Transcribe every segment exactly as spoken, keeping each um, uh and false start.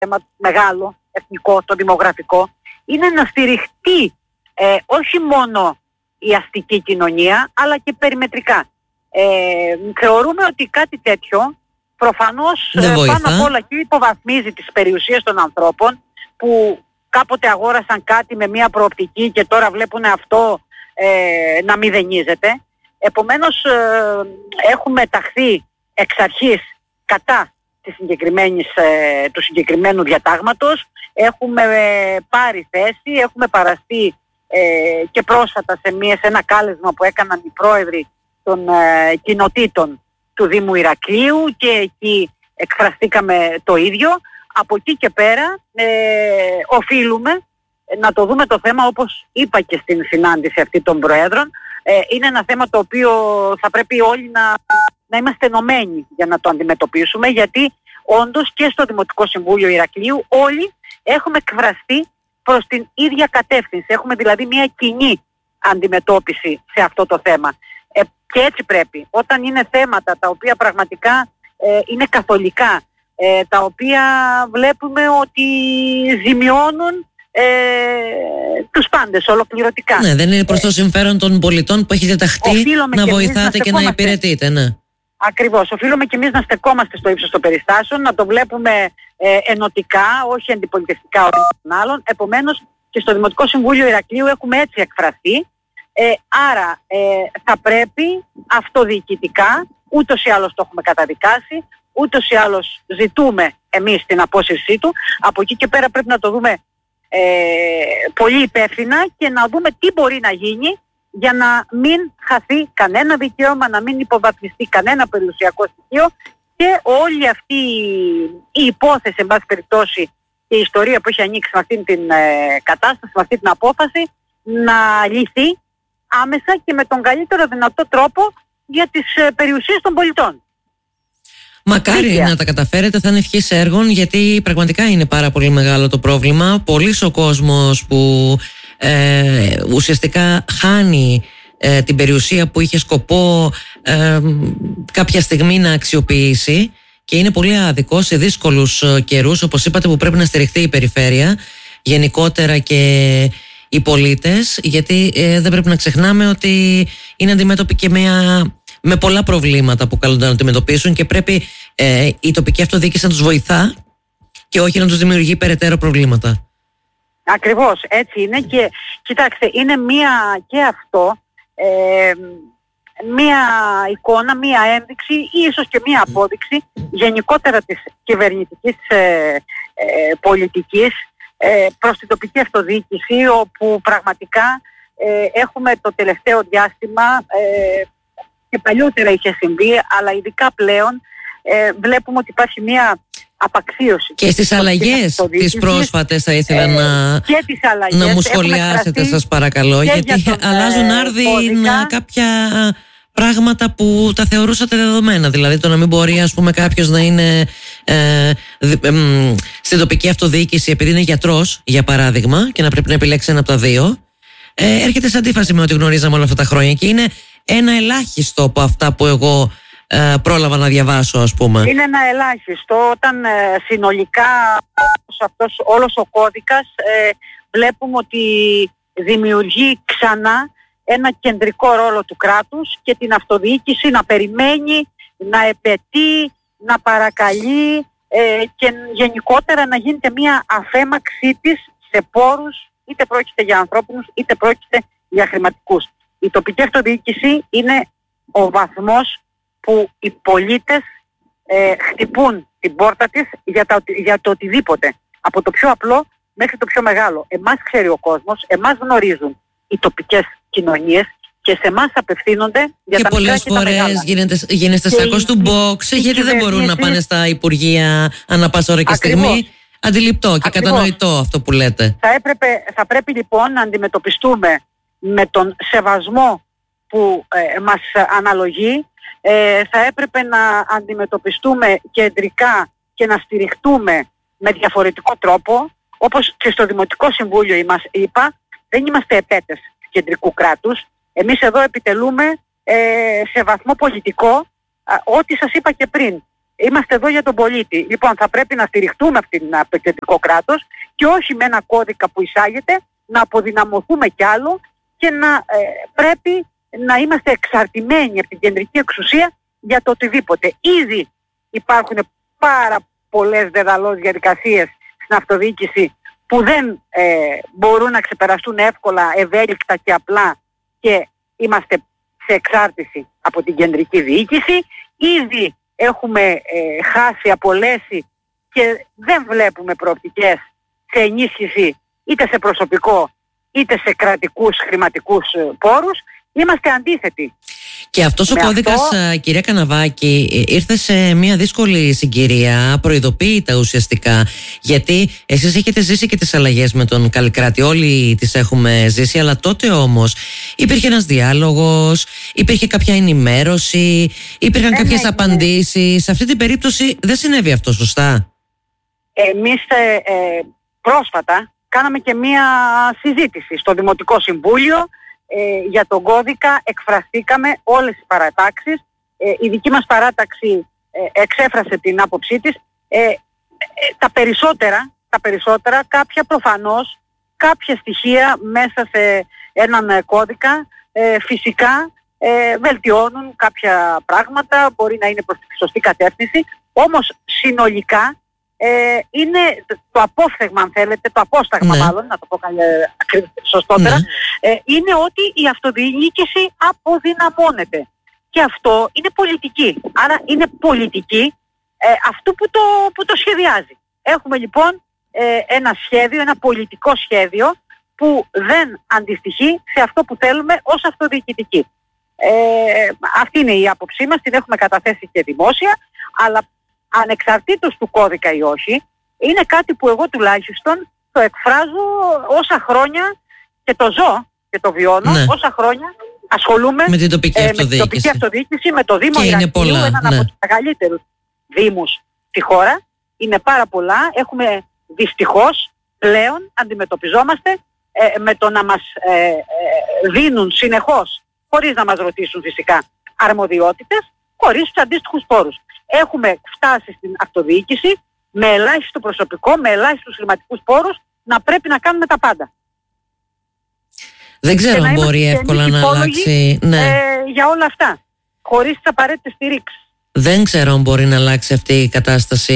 θέμα μεγάλο, εθνικό, το δημογραφικό, είναι να στηριχτεί ε, όχι μόνο η αστική κοινωνία, αλλά και περιμετρικά. Ε, θεωρούμε ότι κάτι τέτοιο προφανώς ε, πάνω απ' όλα και υποβαθμίζει τις περιουσίες των ανθρώπων που κάποτε αγόρασαν κάτι με μία προοπτική και τώρα βλέπουν αυτό ε, να μηδενίζεται. Επομένως ε, έχουμε ταχθεί εξ αρχής κατά της συγκεκριμένης, ε, του συγκεκριμένου διατάγματος. Έχουμε ε, πάρει θέση, έχουμε παραστεί ε, και πρόσφατα σε, μία, σε ένα κάλεσμα που έκαναν οι πρόεδροι των ε, κοινοτήτων του Δήμου Ηρακλείου και εκεί εκφραστήκαμε το ίδιο. Από εκεί και πέρα ε, οφείλουμε να το δούμε το θέμα, όπως είπα και στην συνάντηση αυτή των Προέδρων. Ε, είναι ένα θέμα το οποίο θα πρέπει όλοι να, να είμαστε ενωμένοι για να το αντιμετωπίσουμε, γιατί όντως και στο Δημοτικό Συμβούλιο Ηρακλείου όλοι έχουμε εκφραστεί προς την ίδια κατεύθυνση. Έχουμε δηλαδή μια κοινή αντιμετώπιση σε αυτό το θέμα. Ε, και έτσι πρέπει. Όταν είναι θέματα τα οποία πραγματικά ε, είναι καθολικά, ε, τα οποία βλέπουμε ότι ζημιώνουν ε, τους πάντες ολοκληρωτικά. Ναι, δεν είναι προς το συμφέρον των πολιτών που έχει διαταχθεί να βοηθάτε να και να υπηρετείτε. Ναι. Ακριβώς. Οφείλουμε και εμείς να στεκόμαστε στο ύψος των περιστάσεων, να το βλέπουμε ε, ενωτικά, όχι αντιπολιτευτικά των άλλων. Επομένως και στο Δημοτικό Συμβούλιο Ηρακλείου έχουμε έτσι εκφραστεί. Ε, άρα ε, θα πρέπει αυτοδιοικητικά, ούτως ή άλλως το έχουμε καταδικάσει, ούτως ή άλλως ζητούμε εμείς την απόσυρσή του. Από εκεί και πέρα πρέπει να το δούμε ε, πολύ υπεύθυνα και να δούμε τι μπορεί να γίνει για να μην χαθεί κανένα δικαίωμα, να μην υποβαθμιστεί κανένα περιουσιακό στοιχείο και όλη αυτή η υπόθεση, εν πάση περιπτώσει, και η ιστορία που έχει ανοίξει με αυτή την ε, κατάσταση, με αυτή την απόφαση, να λυθεί άμεσα και με τον καλύτερο δυνατό τρόπο για τις ε, περιουσίες των πολιτών. Μακάρι Ήτια. να τα καταφέρετε, θα είναι ευχής έργων, γιατί πραγματικά είναι πάρα πολύ μεγάλο το πρόβλημα. Πολύς ο κόσμος που ε, ουσιαστικά χάνει ε, την περιουσία που είχε σκοπό ε, κάποια στιγμή να αξιοποιήσει, και είναι πολύ άδικο σε δύσκολους καιρούς, όπως είπατε, που πρέπει να στηριχθεί η περιφέρεια γενικότερα και οι πολίτες, γιατί ε, δεν πρέπει να ξεχνάμε ότι είναι αντιμέτωποι και μια, με πολλά προβλήματα που καλούνται να αντιμετωπίσουν και πρέπει ε, η τοπική αυτοδιοίκηση να τους βοηθά και όχι να τους δημιουργεί περαιτέρω προβλήματα. Ακριβώς, έτσι είναι. Και κοιτάξτε, είναι μία και αυτό ε, μία εικόνα, μία ένδειξη ή ίσως και μία απόδειξη γενικότερα της κυβερνητικής ε, ε, πολιτικής ε, προς την τοπική αυτοδιοίκηση, όπου πραγματικά ε, έχουμε το τελευταίο διάστημα ε, και παλιότερα είχε συμβεί, αλλά ειδικά πλέον ε, βλέπουμε ότι υπάρχει μία απαξίωση. Και στις αλλαγές τις πρόσφατες θα ήθελα ε, να, να μου σχολιάσετε, σας παρακαλώ, γιατί τον, αλλάζουν άρδινα κάποια πράγματα που τα θεωρούσατε δεδομένα. Δηλαδή το να μην μπορεί, ας πούμε, κάποιος να είναι ε, δι, ε, ε, στην τοπική αυτοδιοίκηση επειδή είναι γιατρός, για παράδειγμα, και να πρέπει να επιλέξει ένα από τα δύο, ε, έρχεται σε αντίφαση με ό,τι γνωρίζαμε όλα αυτά τα χρόνια και είναι ένα ελάχιστο από αυτά που εγώ ε, πρόλαβα να διαβάσω, ας πούμε. Είναι ένα ελάχιστο όταν ε, συνολικά αυτός, όλος ο κώδικας ε, βλέπουμε ότι δημιουργεί ξανά ένα κεντρικό ρόλο του κράτους και την αυτοδιοίκηση να περιμένει, να επαιτεί, να παρακαλεί ε, και γενικότερα να γίνεται μια αφέμαξή της σε πόρους, είτε πρόκειται για ανθρώπινους είτε πρόκειται για χρηματικούς. Η τοπική αυτοδιοίκηση είναι ο βαθμός που οι πολίτες ε, χτυπούν την πόρτα της για, τα, για το οτιδήποτε. Από το πιο απλό μέχρι το πιο μεγάλο. Εμάς ξέρει ο κόσμος, εμάς γνωρίζουν οι τοπικές κοινωνίες και σε εμάς απευθύνονται για και τα μικρά και τα μεγάλα. Και πολλές φορές γίνεται, γίνεστε σάκος του box, γιατί δεν μπορούν να πάνε στα υπουργεία ανά πάσα ώρα και Ακριβώς. στιγμή. Αντιληπτό και Ακριβώς. κατανοητό αυτό που λέτε. Θα, έπρεπε, θα πρέπει λοιπόν να αντιμετωπιστούμε με τον σεβασμό που ε, μας αναλογεί. Ε, θα έπρεπε να αντιμετωπιστούμε κεντρικά και να στηριχτούμε με διαφορετικό τρόπο. Όπως και στο Δημοτικό Συμβούλιο είπα, δεν είμαστε επέτες του κεντρικού κράτους. Εμείς εδώ επιτελούμε ε, σε βαθμό πολιτικό α, ό,τι σας είπα και πριν. Είμαστε εδώ για τον πολίτη. Λοιπόν, θα πρέπει να στηριχτούμε από, την, από το κεντρικό κράτος και όχι με ένα κώδικα που εισάγεται να αποδυναμωθούμε κι άλλο και να ε, πρέπει να είμαστε εξαρτημένοι από την κεντρική εξουσία για το οτιδήποτε. Ήδη υπάρχουν πάρα πολλές δεδαλώς διαδικασίες στην αυτοδιοίκηση που δεν ε, μπορούν να ξεπεραστούν εύκολα, ευέλικτα και απλά και είμαστε σε εξάρτηση από την κεντρική διοίκηση. Ήδη έχουμε ε, χάσει, απολέσει και δεν βλέπουμε προοπτικές σε ενίσχυση είτε σε προσωπικό είτε σε κρατικούς χρηματικούς πόρους. Είμαστε αντίθετοι. Και αυτός ο κώδικας, αυτό... κυρία Καναβάκη, ήρθε σε μια δύσκολη συγκυρία, προειδοποίητα ουσιαστικά, γιατί εσείς έχετε ζήσει και τις αλλαγές με τον Καλλικράτη, όλοι τις έχουμε ζήσει, αλλά τότε όμως υπήρχε ένας διάλογος, υπήρχε κάποια ενημέρωση, υπήρχαν ε, κάποιες ναι, απαντήσεις. Ναι. Σε αυτή την περίπτωση δεν συνέβη αυτό, σωστά? Εμείς ε, ε, πρόσφατα κάναμε και μια συζήτηση στο Δημοτικό Συμβούλιο ε, για τον κώδικα, εκφραστήκαμε όλες οι παρατάξεις, ε, η δική μας παράταξη ε, εξέφρασε την άποψή της, ε, ε, τα περισσότερα, τα περισσότερα, κάποια προφανώς, κάποια στοιχεία μέσα σε έναν κώδικα ε, φυσικά ε, βελτιώνουν κάποια πράγματα, μπορεί να είναι προς τη σωστή κατεύθυνση, όμως συνολικά Ε, είναι το απόφθεγμα, αν θέλετε, το απόσταγμα, ναι. μάλλον, να το πω ε, σωστότερα, ναι. ε, είναι ότι η αυτοδιοίκηση αποδυναμώνεται. Και αυτό είναι πολιτική. Άρα είναι πολιτική ε, αυτού που το, που το σχεδιάζει. Έχουμε λοιπόν ε, ένα σχέδιο, ένα πολιτικό σχέδιο που δεν αντιστοιχεί σε αυτό που θέλουμε ως αυτοδιοικητική. Ε, αυτή είναι η άποψή μας, την έχουμε καταθέσει και δημόσια, αλλά ανεξαρτήτως του κώδικα ή όχι, είναι κάτι που εγώ τουλάχιστον το εκφράζω όσα χρόνια και το ζω και το βιώνω, ναι. όσα χρόνια ασχολούμαι με την τοπική ε, αυτοδιοίκηση. με την τοπική αυτοδιοίκηση, με το Δήμο Ηρακλείου, έναν ναι. από τους μεγαλύτερους δήμους στη χώρα. Είναι πάρα πολλά. Έχουμε δυστυχώς πλέον αντιμετωπιζόμαστε ε, με το να μας ε, ε, δίνουν συνεχώς, χωρίς να μας ρωτήσουν φυσικά, αρμοδιότητες, χωρίς τους αντίστοιχους πόρους. Έχουμε φτάσει στην αυτοδιοίκηση με ελάχιστο προσωπικό, με ελάχιστους χρηματικούς πόρους, να πρέπει να κάνουμε τα πάντα. Δεν ξέρω αν μπορεί εύκολα να αλλάξει. Ναι. Ε, για όλα αυτά, χωρίς τις απαραίτητες στηρίξεις. Δεν ξέρω αν μπορεί να αλλάξει αυτή η κατάσταση,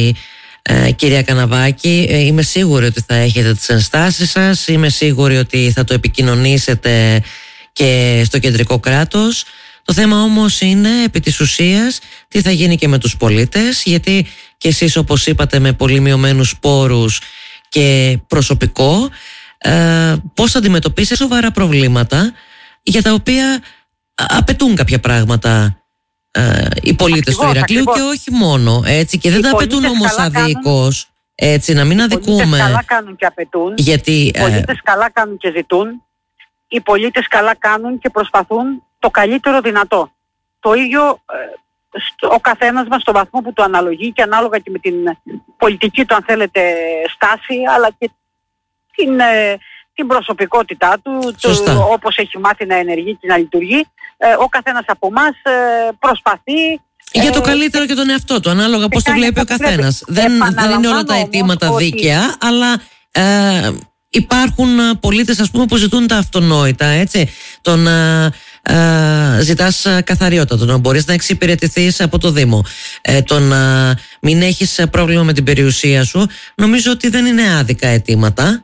ε, κυρία Καναβάκη. Ε, είμαι σίγουρη ότι θα έχετε τις ενστάσεις σας. Είμαι σίγουρη ότι θα το επικοινωνήσετε και στο κεντρικό κράτος. Το θέμα όμως είναι επί της ουσίας τι θα γίνει και με τους πολίτες, γιατί και εσείς, όπως είπατε, με πολύ μειωμένους πόρους και προσωπικό, ε, πώς θα αντιμετωπίσετε σοβαρά προβλήματα για τα οποία απαιτούν κάποια πράγματα ε, οι πολίτες ακριβώς, του Ηρακλείου ακριβώς. Και όχι μόνο, έτσι, και δεν οι τα απαιτούν όμως αδίκως, έτσι, να μην αδικούμε. Οι πολίτες καλά κάνουν και απαιτούν, γιατί, οι πολίτες ε, καλά κάνουν και ζητούν, οι πολίτες καλά κάνουν και προσπαθούν το καλύτερο δυνατό. Το ίδιο ε, στο, ο καθένας μας στον βαθμό που το αναλογεί και ανάλογα και με την πολιτική του, αν θέλετε, στάση, αλλά και την, ε, την προσωπικότητά του, το, όπως έχει μάθει να ενεργεί και να λειτουργεί, ε, ο καθένας από εμάς ε, προσπαθεί για το καλύτερο και τον εαυτό του, ανάλογα πώς το βλέπει ο καθένας. Δεν, δεν είναι όλα τα αιτήματα ότι... δίκαια, αλλά ε, υπάρχουν πολίτες, ας πούμε, που ζητούν τα αυτονόητα, έτσι, τον... Ε, Uh, ζητάς uh, καθαριότητα, το να μπορείς να εξυπηρετηθείς από το Δήμο, ε, το να μην έχεις πρόβλημα με την περιουσία σου. Νομίζω ότι δεν είναι άδικα αιτήματα.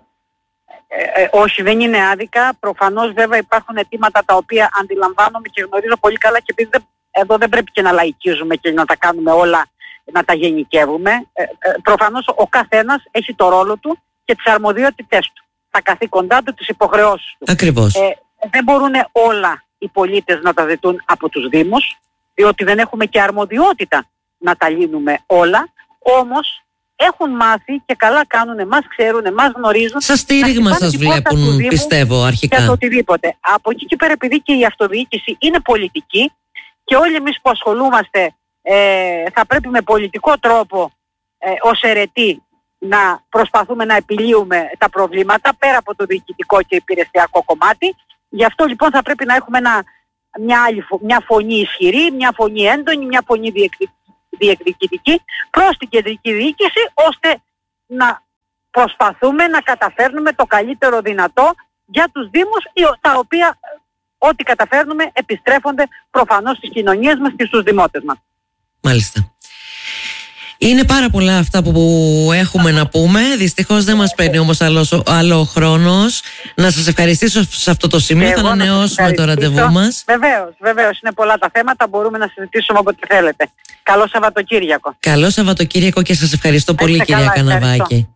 ε, ε, Όχι, δεν είναι άδικα. Προφανώς βέβαια υπάρχουν αιτήματα τα οποία αντιλαμβάνομαι και γνωρίζω πολύ καλά, και επειδή εδώ δεν πρέπει και να λαϊκίζουμε και να τα κάνουμε όλα, να τα γενικεύουμε. ε, ε, Προφανώς ο καθένας έχει το ρόλο του και τις αρμοδιότητές του, τα καθήκοντά του, τις υποχρεώσεις του. Ακριβώς. ε, Δεν μπορούν όλα οι πολίτες να τα ζητούν από τους Δήμους, διότι δεν έχουμε και αρμοδιότητα να τα λύνουμε όλα, όμως έχουν μάθει και καλά κάνουν, εμάς ξέρουν, εμάς γνωρίζουν. Σας στήριγμα σας βλέπουν, πιστεύω, αρχικά. Για το οτιδήποτε. Από εκεί και πέρα, επειδή και η αυτοδιοίκηση είναι πολιτική και όλοι εμείς που ασχολούμαστε ε, θα πρέπει με πολιτικό τρόπο ε, ως αιρετοί να προσπαθούμε να επιλύουμε τα προβλήματα πέρα από το διοικητικό και υπηρεσιακό κομμάτι. Γι' αυτό λοιπόν θα πρέπει να έχουμε ένα, μια, άλλη, μια φωνή ισχυρή, μια φωνή έντονη, μια φωνή διεκδικητικοί προς την κεντρική διοίκηση, ώστε να προσπαθούμε να καταφέρνουμε το καλύτερο δυνατό για τους Δήμους, τα οποία ό,τι καταφέρνουμε επιστρέφονται προφανώς στις κοινωνίες μας και στους δημότες μας. Μάλιστα. Είναι πάρα πολλά αυτά που έχουμε να πούμε. Δυστυχώς δεν μας παίρνει όμως άλλο, άλλο χρόνος. Να σας ευχαριστήσω σε αυτό το σημείο. Θα ανανεώσουμε το ραντεβού μας. Βεβαίως, βεβαίως. Είναι πολλά τα θέματα. Μπορούμε να συζητήσουμε όποτε θέλετε. Καλό Σαββατοκύριακο. Καλό Σαββατοκύριακο και σας ευχαριστώ πολύ, Έχετε κυρία καλά, Καναβάκη. Ευχαριστώ.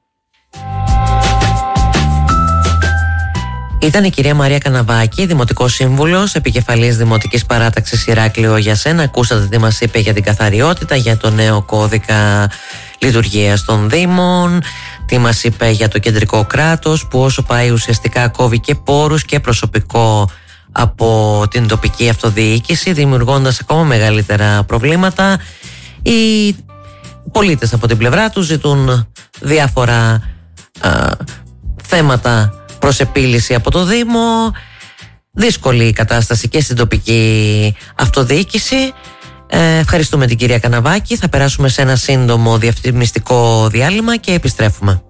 Ήταν η κυρία Μαρία Καναβάκη, Δημοτικός Σύμβουλος, επικεφαλής Δημοτικής Παράταξης Ηράκλειο Γιασέν. Ακούσατε τι μας είπε για την καθαριότητα, για το νέο κώδικα λειτουργίας των Δήμων, τι μας είπε για το κεντρικό κράτος, που όσο πάει ουσιαστικά κόβει και πόρους και προσωπικό από την τοπική αυτοδιοίκηση, δημιουργώντας ακόμα μεγαλύτερα προβλήματα. Οι πολίτες από την πλευρά τους ζητούν διάφορα α, θέματα προς επίλυση από το Δήμο. Δύσκολη η κατάσταση και στην τοπική αυτοδιοίκηση. ε, Ευχαριστούμε την κυρία Καναβάκη. Θα περάσουμε σε ένα σύντομο διαφημιστικό διάλειμμα και επιστρέφουμε.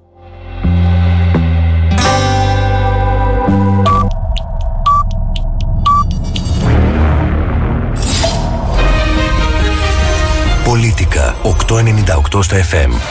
Πολίτικα οκτακόσια ενενήντα οκτώ στα εφ εμ.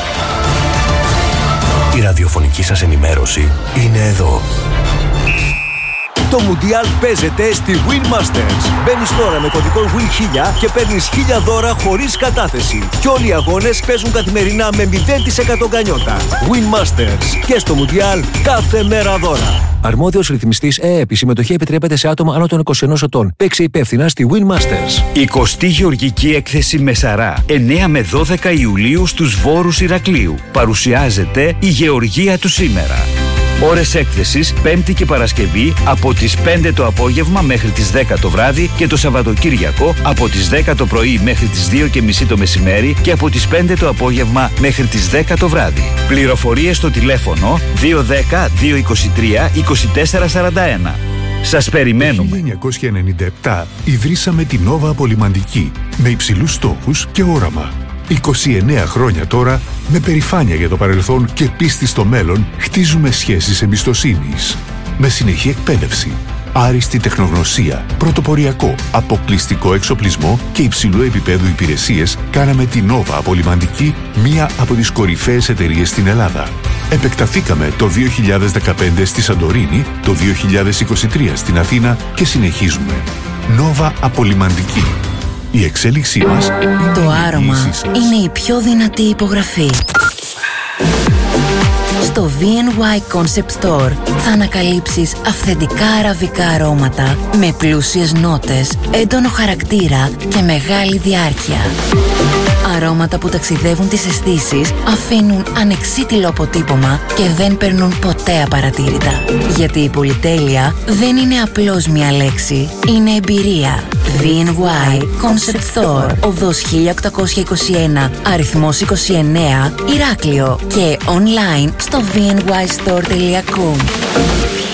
Η ραδιοφωνική σας ενημέρωση είναι εδώ. Το Μουντιάλ παίζεται στη Win Masters. Μπαίνεις τώρα με κωδικό Win χίλια και παίρνεις χίλια δώρα χωρίς κατάθεση. Και όλοι οι αγώνες παίζουν καθημερινά με μηδέν τοις εκατό γκανιότα. Win Masters. Και στο Μουντιάλ κάθε μέρα δώρα. Αρμόδιος ρυθμιστής ΕΕΠ. Η συμμετοχή επιτρέπεται σε άτομα άνω των είκοσι ενός ετών. Παίξε υπεύθυνα στη Win Masters. εικοστή Γεωργική Έκθεση Μεσαρά. εννέα με δώδεκα Ιουλίου στους Βόρους Ηρακλείου. Παρουσιάζεται η Γεωργία του σήμερα. Ώρες έκθεσης Πέμπτη και Παρασκευή από τις πέντε το απόγευμα μέχρι τις δέκα το βράδυ και το Σαββατοκύριακο από τις δέκα το πρωί μέχρι τις δύο και μισή το μεσημέρι και από τις πέντε το απόγευμα μέχρι τις δέκα το βράδυ. Πληροφορίες στο τηλέφωνο δύο ένα μηδέν δύο δύο τρία είκοσι τέσσερα σαράντα ένα. Σας περιμένουμε. Το χίλια εννιακόσια ενενήντα επτά ιδρύσαμε την Nova Απολυμαντική με υψηλούς στόχους και όραμα. είκοσι εννέα χρόνια τώρα, με περηφάνεια για το παρελθόν και πίστη στο μέλλον, χτίζουμε σχέσεις εμπιστοσύνης. Με συνεχή εκπαίδευση, άριστη τεχνογνωσία, πρωτοποριακό, αποκλειστικό εξοπλισμό και υψηλού επίπεδου υπηρεσίες, κάναμε την Nova Απολυμαντική μία από τις κορυφαίες εταιρείες στην Ελλάδα. Επεκταθήκαμε το δύο χιλιάδες δεκαπέντε στη Σαντορίνη, το δύο χιλιάδες είκοσι τρία στην Αθήνα και συνεχίζουμε. Nova Απολυμαντική. Η εξέλιξή μας είναι το άρωμα είναι η πιο δυνατή υπογραφή. Στο βι εν γουάι Concept Store θα ανακαλύψεις αυθεντικά αραβικά αρώματα με πλούσιες νότες, έντονο χαρακτήρα και μεγάλη διάρκεια. Αρώματα που ταξιδεύουν τις αισθήσεις, αφήνουν ανεξίτηλο αποτύπωμα και δεν περνούν ποτέ απαρατήρητα. Γιατί η πολυτέλεια δεν είναι απλώς μια λέξη, είναι εμπειρία. βι εν γουάι Concept Store, οδός χίλια οκτακόσια είκοσι ένα, αριθμός είκοσι εννέα, Ηράκλειο και online στο βι εν γουάι στορ τελεία κομ.